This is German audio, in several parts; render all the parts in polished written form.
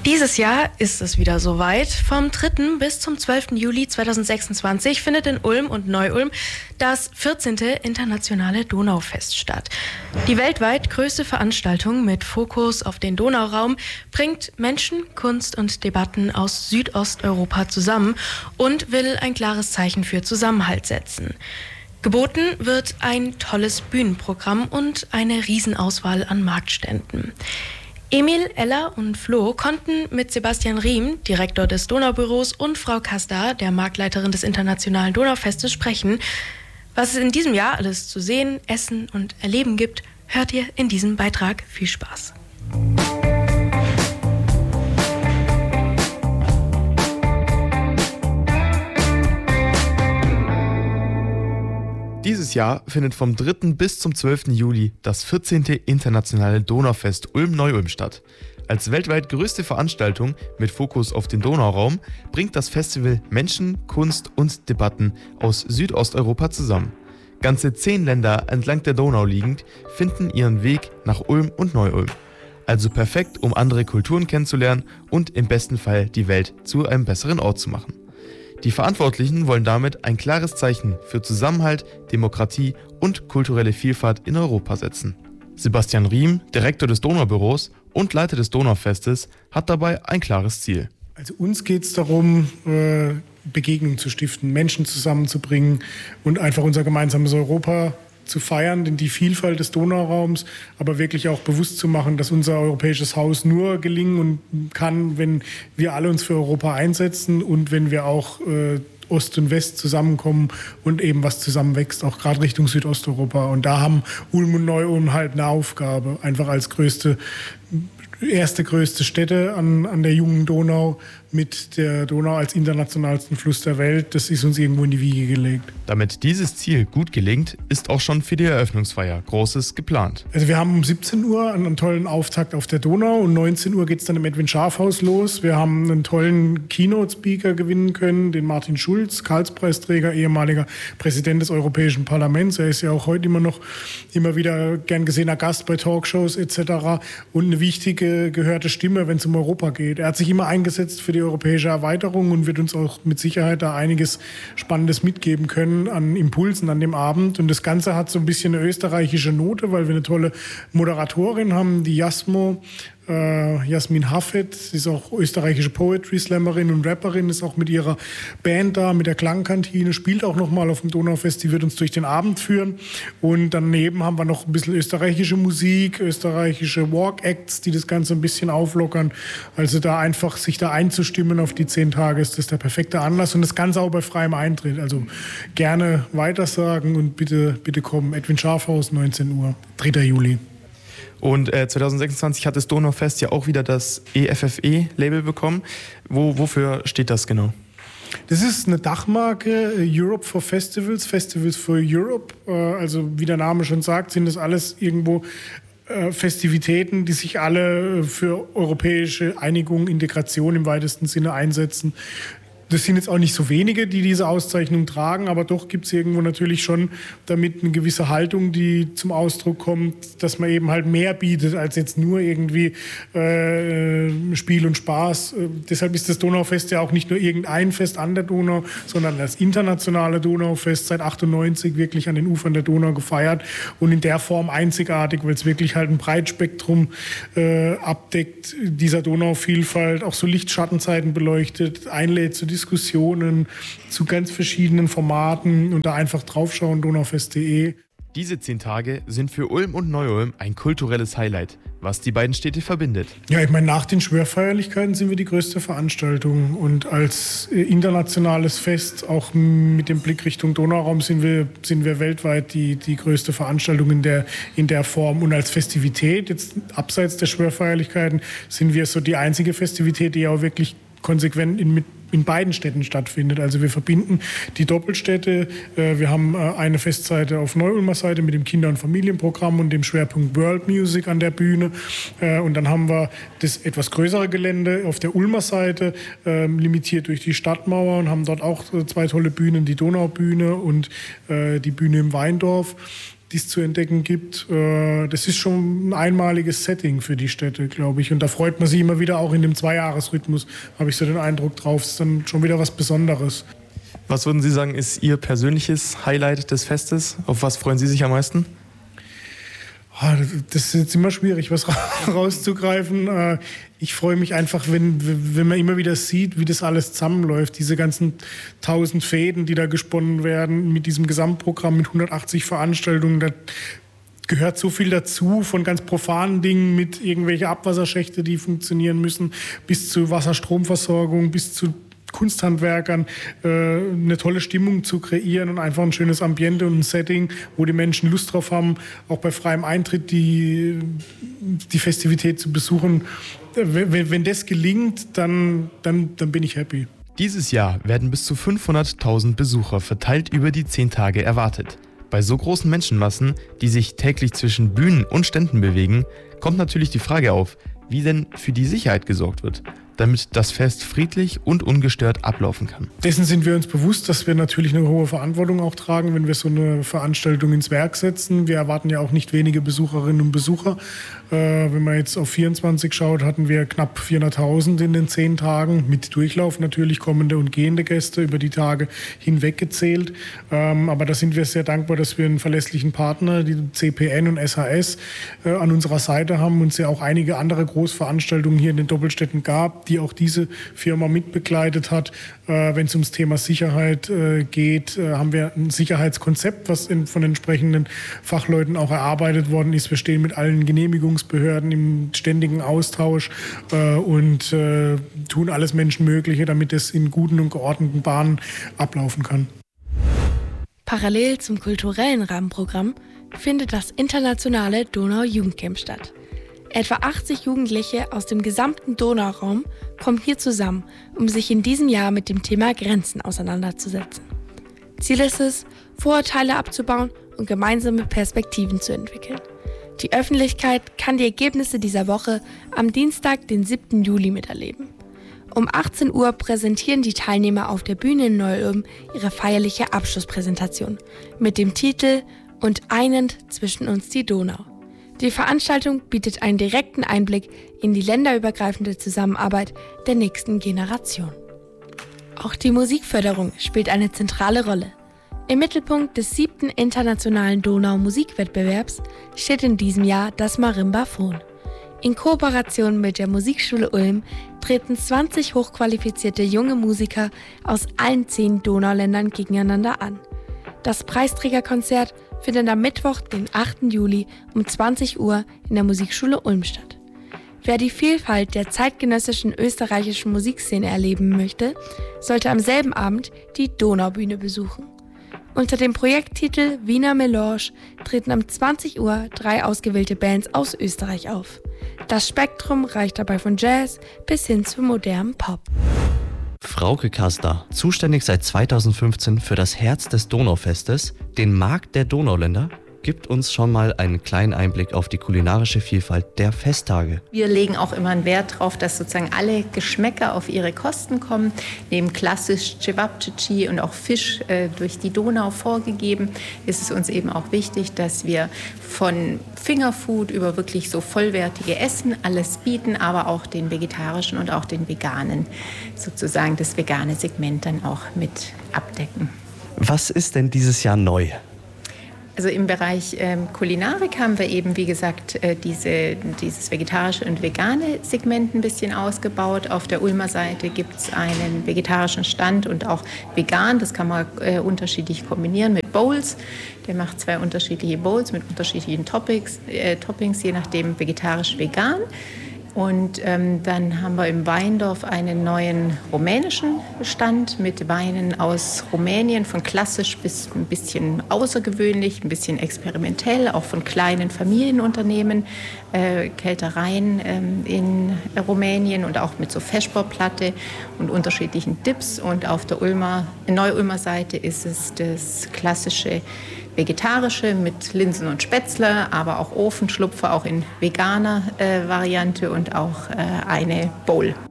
Dieses Jahr ist es wieder soweit. Vom 3. bis zum 12. Juli 2026 findet in Ulm und Neu-Ulm das 14. Internationale Donaufest statt. Die weltweit größte Veranstaltung mit Fokus auf den Donauraum bringt Menschen, Kunst und Debatten aus Südosteuropa zusammen und will ein klares Zeichen für Zusammenhalt setzen. Geboten wird ein tolles Bühnenprogramm und eine Riesenauswahl an Marktständen. Emil, Ella und Flo konnten mit Sebastian Riem, Direktor des Donaubüros, und Frau Kastar, der Marktleiterin des Internationalen Donaufestes, sprechen. Was es in diesem Jahr alles zu sehen, essen und erleben gibt, hört ihr in diesem Beitrag. Viel Spaß! Dieses Jahr findet vom 3. bis zum 12. Juli das 14. Internationale Donaufest Ulm-Neu-Ulm statt. Als weltweit größte Veranstaltung mit Fokus auf den Donauraum bringt das Festival Menschen, Kunst und Debatten aus Südosteuropa zusammen. Ganze 10 Länder entlang der Donau liegend finden ihren Weg nach Ulm und Neu-Ulm. Also perfekt, um andere Kulturen kennenzulernen und im besten Fall die Welt zu einem besseren Ort zu machen. Die Verantwortlichen wollen damit ein klares Zeichen für Zusammenhalt, Demokratie und kulturelle Vielfalt in Europa setzen. Sebastian Riem, Direktor des Donaubüros und Leiter des Donaufestes, hat dabei ein klares Ziel. Also uns geht es darum, Begegnungen zu stiften, Menschen zusammenzubringen und einfach unser gemeinsames Europa zu feiern, denn die Vielfalt des Donauraums, aber wirklich auch bewusst zu machen, dass unser europäisches Haus nur gelingen und kann, wenn wir alle uns für Europa einsetzen und wenn wir auch Ost und West zusammenkommen und eben was zusammenwächst, auch gerade Richtung Südosteuropa. Und da haben Ulm und Neu-Ulm halt eine Aufgabe, einfach als erste größte Städte an der jungen Donau mit der Donau als internationalsten Fluss der Welt. Das ist uns irgendwo in die Wiege gelegt. Damit dieses Ziel gut gelingt, ist auch schon für die Eröffnungsfeier Großes geplant. Also wir haben um 17 Uhr einen tollen Auftakt auf der Donau und 19 Uhr geht es dann im Edwin Schafhaus los. Wir haben einen tollen Keynote-Speaker gewinnen können, den Martin Schulz, Karlspreisträger, ehemaliger Präsident des Europäischen Parlaments. Er ist ja auch heute immer wieder gern gesehener Gast bei Talkshows etc. und eine wichtige, gehörte Stimme, wenn es um Europa geht. Er hat sich immer eingesetzt für die europäische Erweiterung und wird uns auch mit Sicherheit da einiges Spannendes mitgeben können an Impulsen an dem Abend. Und das Ganze hat so ein bisschen eine österreichische Note, weil wir eine tolle Moderatorin haben, die Jasmin Hafet, sie ist auch österreichische Poetry-Slammerin und Rapperin, ist auch mit ihrer Band da, mit der Klangkantine, spielt auch nochmal auf dem Donaufest, die wird uns durch den Abend führen. Und daneben haben wir noch ein bisschen österreichische Musik, österreichische Walk-Acts, die das Ganze ein bisschen auflockern. Also da einfach sich da einzustimmen auf die 10 Tage ist das der perfekte Anlass und das Ganze auch bei freiem Eintritt. Also gerne weitersagen und bitte kommen. Edwin Schafhaus, 19 Uhr, 3. Juli. Und 2026 hat das Donaufest ja auch wieder das EFFE-Label bekommen. Wofür steht das genau? Das ist eine Dachmarke, Europe for Festivals, Festivals for Europe. Also wie der Name schon sagt, sind das alles irgendwo Festivitäten, die sich alle für europäische Einigung, Integration im weitesten Sinne einsetzen. Das sind jetzt auch nicht so wenige, die diese Auszeichnung tragen, aber doch gibt es irgendwo natürlich schon damit eine gewisse Haltung, die zum Ausdruck kommt, dass man eben halt mehr bietet als jetzt nur irgendwie Spiel und Spaß. Deshalb ist das Donaufest ja auch nicht nur irgendein Fest an der Donau, sondern das internationale Donaufest seit 98 wirklich an den Ufern der Donau gefeiert und in der Form einzigartig, weil es wirklich halt ein Breitspektrum abdeckt dieser Donauvielfalt, auch so Licht-Schattenzeiten beleuchtet, einlädt zu Diskussionen zu ganz verschiedenen Formaten und da einfach draufschauen, donaufest.de. Diese 10 Tage sind für Ulm und Neu-Ulm ein kulturelles Highlight, was die beiden Städte verbindet. Ja, ich meine, nach den Schwörfeierlichkeiten sind wir die größte Veranstaltung und als internationales Fest, auch mit dem Blick Richtung Donauraum, sind wir weltweit die größte Veranstaltung in der Form und als Festivität, jetzt abseits der Schwörfeierlichkeiten, sind wir so die einzige Festivität, die auch wirklich konsequent in beiden Städten stattfindet. Also wir verbinden die Doppelstädte. Wir haben eine Festseite auf Neu-Ulmer Seite mit dem Kinder- und Familienprogramm und dem Schwerpunkt World Music an der Bühne. Und dann haben wir das etwas größere Gelände auf der Ulmer Seite, limitiert durch die Stadtmauer und haben dort auch 2 tolle Bühnen, die Donaubühne und die Bühne im Weindorf. die es zu entdecken gibt. Das ist schon ein einmaliges Setting für die Städte, glaube ich. Und da freut man sich immer wieder, auch in dem 2-Jahres-Rhythmus, habe ich so den Eindruck drauf. Es ist dann schon wieder was Besonderes. Was würden Sie sagen, ist Ihr persönliches Highlight des Festes? Auf was freuen Sie sich am meisten? Das ist jetzt immer schwierig, was rauszugreifen. Ich freue mich einfach, wenn man immer wieder sieht, wie das alles zusammenläuft. Diese ganzen 1000 Fäden, die da gesponnen werden mit diesem Gesamtprogramm mit 180 Veranstaltungen. Da gehört so viel dazu, von ganz profanen Dingen mit irgendwelche Abwasserschächte, die funktionieren müssen, bis zu Wasserstromversorgung, bis zu Kunsthandwerkern, eine tolle Stimmung zu kreieren und einfach ein schönes Ambiente und ein Setting, wo die Menschen Lust drauf haben, auch bei freiem Eintritt die Festivität zu besuchen. Wenn das gelingt, dann bin ich happy. Dieses Jahr werden bis zu 500.000 Besucher verteilt über die 10 Tage erwartet. Bei so großen Menschenmassen, die sich täglich zwischen Bühnen und Ständen bewegen, kommt natürlich die Frage auf, wie denn für die Sicherheit gesorgt wird, damit das Fest friedlich und ungestört ablaufen kann. Dessen sind wir uns bewusst, dass wir natürlich eine hohe Verantwortung auch tragen, wenn wir so eine Veranstaltung ins Werk setzen. Wir erwarten ja auch nicht wenige Besucherinnen und Besucher. Wenn man jetzt auf 24 schaut, hatten wir knapp 400.000 in den 10 Tagen, mit Durchlauf natürlich, kommende und gehende Gäste über die Tage hinweg gezählt. Aber da sind wir sehr dankbar, dass wir einen verlässlichen Partner, die CPN und SHS, an unserer Seite haben und es ja auch einige andere Großveranstaltungen hier in den Doppelstädten gab, die auch diese Firma mitbegleitet hat. Wenn es ums Thema Sicherheit geht, haben wir ein Sicherheitskonzept, was von entsprechenden Fachleuten auch erarbeitet worden ist. Wir stehen mit allen Genehmigungsbehörden im ständigen Austausch und tun alles Menschenmögliche, damit es in guten und geordneten Bahnen ablaufen kann. Parallel zum kulturellen Rahmenprogramm findet das internationale Donau-Jugendcamp statt. Etwa 80 Jugendliche aus dem gesamten Donauraum kommen hier zusammen, um sich in diesem Jahr mit dem Thema Grenzen auseinanderzusetzen. Ziel ist es, Vorurteile abzubauen und gemeinsame Perspektiven zu entwickeln. Die Öffentlichkeit kann die Ergebnisse dieser Woche am Dienstag, den 7. Juli miterleben. Um 18 Uhr präsentieren die Teilnehmer auf der Bühne in Neu-Ulm ihre feierliche Abschlusspräsentation mit dem Titel »Und einend zwischen uns die Donau«. Die Veranstaltung bietet einen direkten Einblick in die länderübergreifende Zusammenarbeit der nächsten Generation. Auch die Musikförderung spielt eine zentrale Rolle. Im Mittelpunkt des 7. Internationalen Donau-Musikwettbewerbs steht in diesem Jahr das Marimbaphon. In Kooperation mit der Musikschule Ulm treten 20 hochqualifizierte junge Musiker aus allen 10 Donauländern gegeneinander an. Das Preisträgerkonzert findet am Mittwoch, den 8. Juli um 20 Uhr in der Musikschule Ulm statt. Wer die Vielfalt der zeitgenössischen österreichischen Musikszene erleben möchte, sollte am selben Abend die Donaubühne besuchen. Unter dem Projekttitel Wiener Melange treten um 20 Uhr 3 ausgewählte Bands aus Österreich auf. Das Spektrum reicht dabei von Jazz bis hin zu modernem Pop. Frauke Kaster, zuständig seit 2015 für das Herz des Donaufestes, den Markt der Donauländer, gibt uns schon mal einen kleinen Einblick auf die kulinarische Vielfalt der Festtage. Wir legen auch immer einen Wert darauf, dass sozusagen alle Geschmäcker auf ihre Kosten kommen. Neben klassisch Cevapcici und auch Fisch durch die Donau vorgegeben, ist es uns eben auch wichtig, dass wir von Fingerfood über wirklich so vollwertige Essen alles bieten, aber auch den vegetarischen und auch den veganen, sozusagen das vegane Segment dann auch mit abdecken. Was ist denn dieses Jahr neu? Also im Bereich Kulinarik haben wir eben, wie gesagt, dieses vegetarische und vegane Segment ein bisschen ausgebaut. Auf der Ulmer Seite gibt es einen vegetarischen Stand und auch vegan. Das kann man unterschiedlich kombinieren mit Bowls. Der macht 2 unterschiedliche Bowls mit unterschiedlichen Toppings, je nachdem vegetarisch-vegan. Und dann haben wir im Weindorf einen neuen rumänischen Stand mit Weinen aus Rumänien, von klassisch bis ein bisschen außergewöhnlich, ein bisschen experimentell, auch von kleinen Familienunternehmen, Keltereien in Rumänien und auch mit so Feschbarplatte und unterschiedlichen Dips. Und auf der Neu-Ulmer Seite ist es das klassische Vegetarische mit Linsen und Spätzle, aber auch Ofenschlupfer, auch in veganer Variante und auch eine Bowl.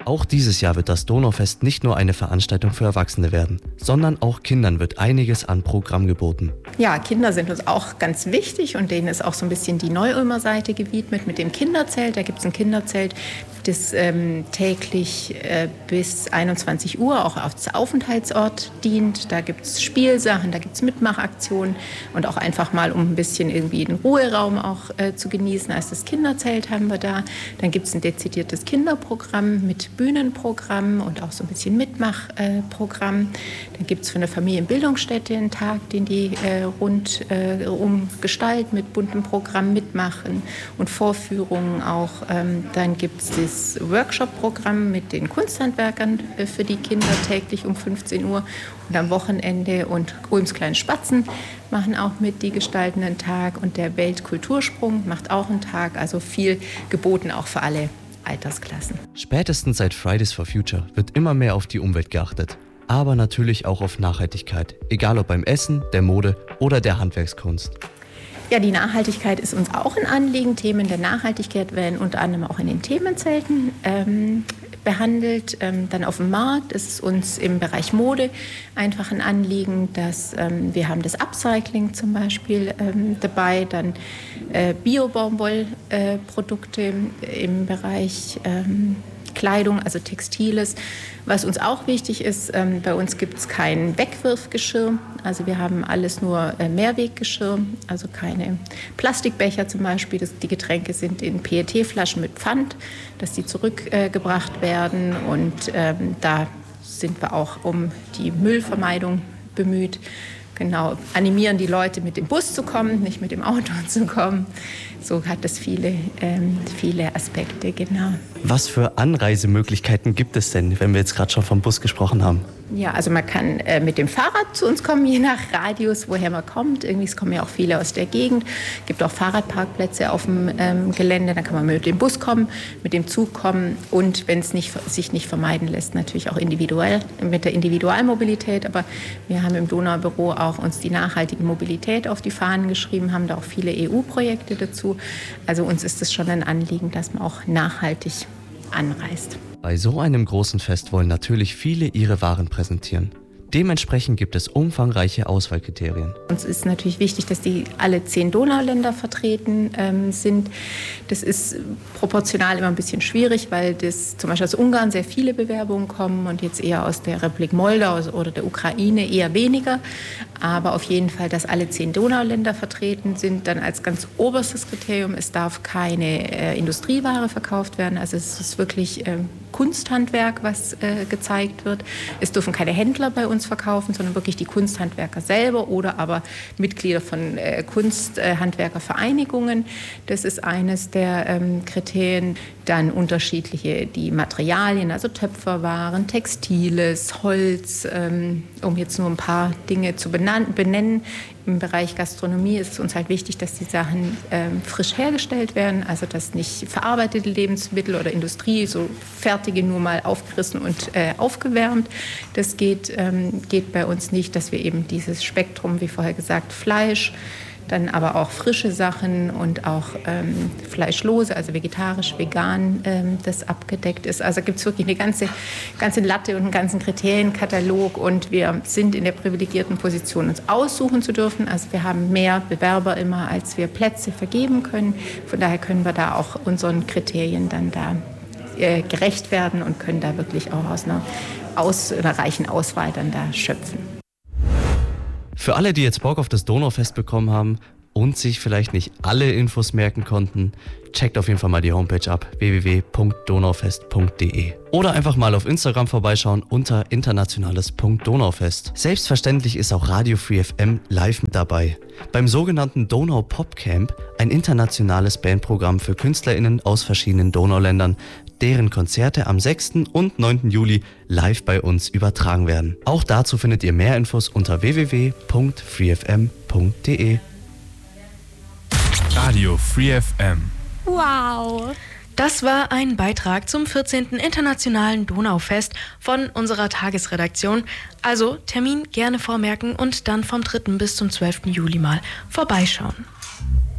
Auch dieses Jahr wird das Donaufest nicht nur eine Veranstaltung für Erwachsene werden, sondern auch Kindern wird einiges an Programm geboten. Ja, Kinder sind uns auch ganz wichtig und denen ist auch so ein bisschen die Neu-Ulmer Seite gewidmet mit dem Kinderzelt. Da gibt es ein Kinderzelt, das täglich bis 21 Uhr auch als Aufenthaltsort dient. Da gibt es Spielsachen, da gibt es Mitmachaktionen und auch einfach mal, um ein bisschen irgendwie den Ruheraum auch zu genießen. Als das Kinderzelt haben wir da. Dann gibt es ein dezidiertes Kinderprogramm mit Bühnenprogramm und auch so ein bisschen Mitmachprogramm. Dann gibt es für eine Familienbildungsstätte einen Tag, den die rundum gestalten, mit buntem Programm mitmachen und Vorführungen auch. Dann gibt es das Workshop-Programm mit den Kunsthandwerkern für die Kinder täglich um 15 Uhr und am Wochenende. Und Ulms kleinen Spatzen machen auch mit, die gestalten einen Tag. Und der Weltkultursprung macht auch einen Tag. Also viel geboten auch für alle Altersklassen. Spätestens seit Fridays for Future wird immer mehr auf die Umwelt geachtet. Aber natürlich auch auf Nachhaltigkeit, egal ob beim Essen, der Mode oder der Handwerkskunst. Ja, die Nachhaltigkeit ist uns auch ein Anliegen. Themen der Nachhaltigkeit werden unter anderem auch in den Themenzelten behandelt. Dann auf dem Markt ist es uns im Bereich Mode einfach ein Anliegen, dass wir haben das Upcycling zum Beispiel dabei, dann Bio-Baumwollprodukte im Bereich Kleidung, also Textiles. Was uns auch wichtig ist, bei uns gibt es kein Wegwirfgeschirr. Also wir haben alles nur Mehrweggeschirr, also keine Plastikbecher zum Beispiel. Die Getränke sind in PET-Flaschen mit Pfand, dass die zurückgebracht werden. Und da sind wir auch um die Müllvermeidung bemüht. Genau, animieren die Leute, mit dem Bus zu kommen, nicht mit dem Auto zu kommen. So hat es viele Aspekte, genau. Was für Anreisemöglichkeiten gibt es denn, wenn wir jetzt gerade schon vom Bus gesprochen haben? Ja, also man kann mit dem Fahrrad zu uns kommen, je nach Radius, woher man kommt. Irgendwie, es kommen ja auch viele aus der Gegend. Es gibt auch Fahrradparkplätze auf dem Gelände. Da kann man mit dem Bus kommen, mit dem Zug kommen und, wenn es sich nicht vermeiden lässt, natürlich auch individuell mit der Individualmobilität. Aber wir haben im Donaubüro auch uns die nachhaltige Mobilität auf die Fahnen geschrieben, haben da auch viele EU-Projekte dazu. Also uns ist es schon ein Anliegen, dass man auch nachhaltig anreist. Bei so einem großen Fest wollen natürlich viele ihre Waren präsentieren. Dementsprechend gibt es umfangreiche Auswahlkriterien. Uns ist natürlich wichtig, dass die alle 10 Donauländer vertreten sind. Das ist proportional immer ein bisschen schwierig, weil das zum Beispiel aus Ungarn sehr viele Bewerbungen kommen und jetzt eher aus der Republik Moldau oder der Ukraine eher weniger. Aber auf jeden Fall, dass alle 10 Donauländer vertreten sind. Dann als ganz oberstes Kriterium, es darf keine Industrieware verkauft werden. Also es ist wirklich Kunsthandwerk, was gezeigt wird. Es dürfen keine Händler bei uns verkaufen, sondern wirklich die Kunsthandwerker selber oder aber Mitglieder von Kunsthandwerkervereinigungen. Das ist eines der Kriterien. Dann unterschiedliche die Materialien, also Töpferwaren, Textiles, Holz, um jetzt nur ein paar Dinge zu benennen. Im Bereich Gastronomie ist es uns halt wichtig, dass die Sachen frisch hergestellt werden, also dass nicht verarbeitete Lebensmittel oder Industrie, so fertige nur mal aufgerissen und aufgewärmt. Das geht bei uns nicht, dass wir eben dieses Spektrum, wie vorher gesagt, Fleisch, dann aber auch frische Sachen und auch fleischlose, also vegetarisch, vegan, das abgedeckt ist. Also gibt es wirklich eine ganze Latte und einen ganzen Kriterienkatalog und wir sind in der privilegierten Position, uns aussuchen zu dürfen. Also wir haben mehr Bewerber immer, als wir Plätze vergeben können. Von daher können wir da auch unseren Kriterien dann da gerecht werden und können da wirklich auch aus einer reichen Auswahl dann da schöpfen. Für alle, die jetzt Bock auf das Donaufest bekommen haben und sich vielleicht nicht alle Infos merken konnten, checkt auf jeden Fall mal die Homepage ab, www.donaufest.de. Oder einfach mal auf Instagram vorbeischauen unter internationales.donaufest. Selbstverständlich ist auch Radio Free FM live mit dabei. Beim sogenannten Donau Pop Camp, ein internationales Bandprogramm für KünstlerInnen aus verschiedenen Donauländern, deren Konzerte am 6. und 9. Juli live bei uns übertragen werden. Auch dazu findet ihr mehr Infos unter www.freefm.de. Radio Free FM. Wow! Das war ein Beitrag zum 14. Internationalen Donaufest von unserer Tagesredaktion. Also Termin gerne vormerken und dann vom 3. bis zum 12. Juli mal vorbeischauen.